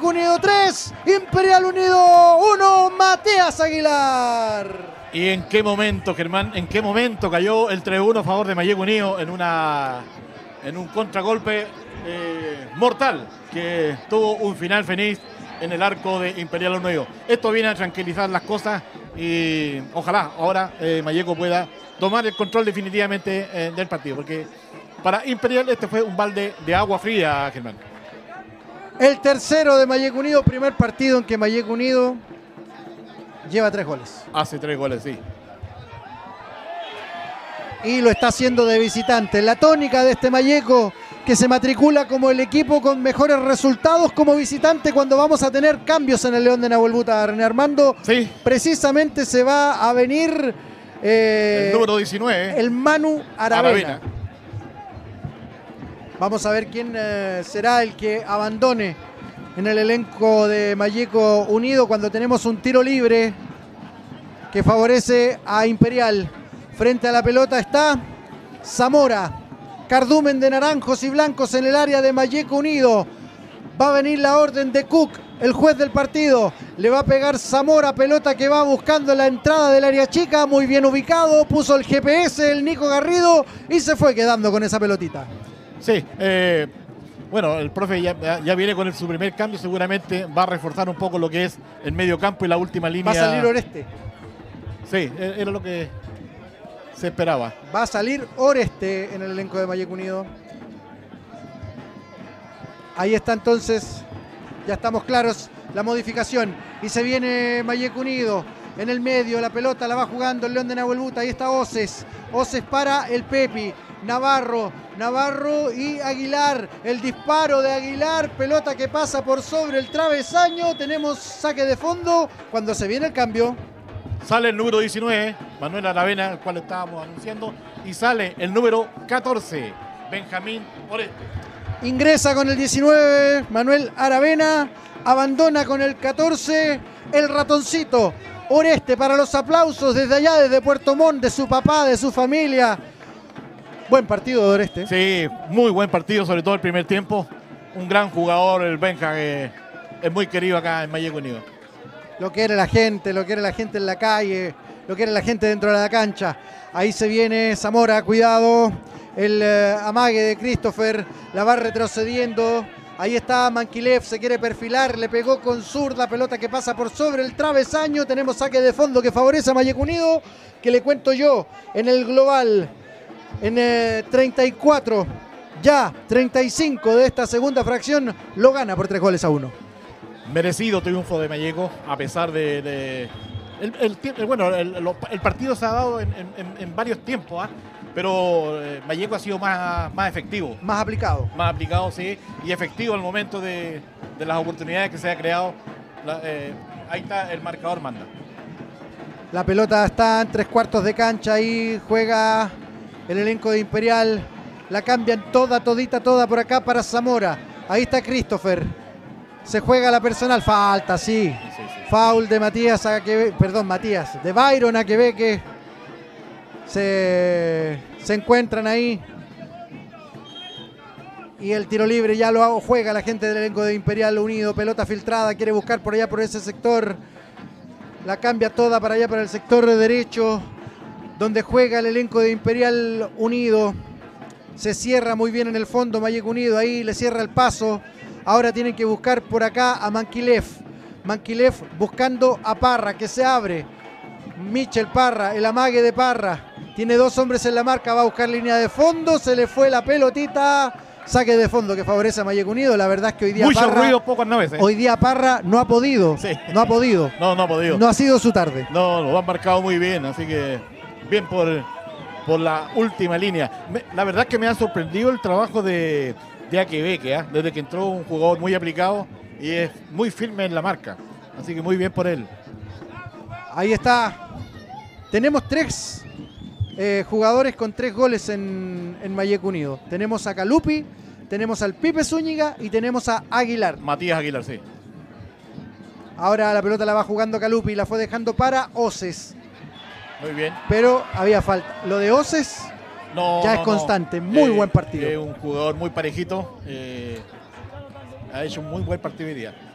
Unido 3, Imperial Unido 1, Matías Aguilar. ¿Y en qué momento, Germán, en qué momento cayó el 3-1 a favor de Mayek Unido en un contragolpe mortal que tuvo un final feliz en el arco de Imperial Unido? Esto viene a tranquilizar las cosas y ojalá ahora Mayeco pueda tomar el control definitivamente del partido, porque para Imperial este fue un balde de agua fría, Germán. El tercero de Mayek Unido, primer partido en que Mayek Unido lleva 3 goles. Hace 3 goles, sí. Y lo está haciendo de visitante. La tónica de este Mayeco, que se matricula como el equipo con mejores resultados como visitante cuando vamos a tener cambios en el León de Nahuelbuta. René Armando, Sí. Precisamente se va a venir El número 19. el Manu Aravena. Vamos a ver quién será el que abandone en el elenco de Mayeco Unido cuando tenemos un tiro libre que favorece a Imperial. Frente a la pelota está Zamora. Cardumen de naranjos y blancos en el área de Mayeco Unido. Va a venir la orden de Cook, el juez del partido. Le va a pegar Zamora, pelota que va buscando la entrada del área chica. Muy bien ubicado, puso el GPS el Nico Garrido y se fue quedando con esa pelotita. Sí, bueno, el profe ya viene con su primer cambio, seguramente va a reforzar un poco lo que es el medio campo y la última línea. Va a salir Oreste. Sí, era lo que se esperaba. Va a salir Oreste en el elenco de Mayek Unido. Ahí está entonces, ya estamos claros, la modificación. Y se viene Mayek Unido en el medio, la pelota la va jugando el León de Nahuelbuta. Ahí está Oces. Oces para el Pepi. Navarro y Aguilar. El disparo de Aguilar, pelota que pasa por sobre el travesaño. Tenemos saque de fondo cuando se viene el cambio. Sale el número 19, Manuel Aravena, el cual estábamos anunciando, y sale el número 14, Benjamín Oreste. Ingresa con el 19, Manuel Aravena, abandona con el 14, el ratoncito Oreste para los aplausos desde allá, desde Puerto Montt, de su papá, de su familia. Buen partido de Oreste. Sí, muy buen partido, sobre todo el primer tiempo. Un gran jugador, el Benja, que es muy querido acá en Mayek Unido. Lo quiere la gente en la calle, lo quiere la gente dentro de la cancha. Ahí se viene Zamora, cuidado. El amague de Christopher, la va retrocediendo. Ahí está Manquilev, se quiere perfilar, le pegó con zurda, pelota que pasa por sobre el travesaño. Tenemos saque de fondo que favorece a Mayek Unido, que le cuento yo en el global, en 34, ya 35 de esta segunda fracción, lo gana por 3-1. Merecido triunfo de Mayeco, a pesar de el partido se ha dado en varios tiempos, pero Mayeco ha sido más efectivo. Más aplicado. Más aplicado, sí, y efectivo al momento de las oportunidades que se ha creado. Ahí está, el marcador manda. La pelota está en 3/4 de cancha, ahí juega el elenco de Imperial. La cambian toda por acá para Zamora. Ahí está Christopher. Se juega la personal, falta, sí. Foul de Matías, de Byron Akebeque. Se encuentran ahí. Y el tiro libre ya lo juega la gente del elenco de Imperial Unido. Pelota filtrada, quiere buscar por allá, por ese sector. La cambia toda para allá, para el sector derecho, donde juega el elenco de Imperial Unido. Se cierra muy bien en el fondo Mayek Unido, ahí le cierra el paso. Ahora tienen que buscar por acá a Manquilev. Manquilev buscando a Parra, que se abre. Michel Parra, el amague de Parra. Tiene 2 hombres en la marca, va a buscar línea de fondo. Se le fue la pelotita. Saque de fondo que favorece a Mayek Unido. La verdad es que hoy día Mucho Parra, ruido, pocas naves. Hoy día Parra no ha podido. Sí. No ha podido. No ha podido. No ha sido su tarde. No, lo han marcado muy bien, así que bien por la última línea. La verdad es que me ha sorprendido el trabajo de Akebeque, desde que entró, un jugador muy aplicado y es muy firme en la marca. Así que muy bien por él. Ahí está. Tenemos 3 jugadores con 3 goles en Mayek Unido. Tenemos a Calupi, tenemos al Pipe Zúñiga y tenemos a Aguilar. Matías Aguilar, sí. Ahora la pelota la va jugando Calupi, la fue dejando para Oces. Muy bien. Pero había falta. Lo de Oces ya es constante. Muy buen partido. Es un jugador muy parejito. Ha hecho un muy buen partido hoy día.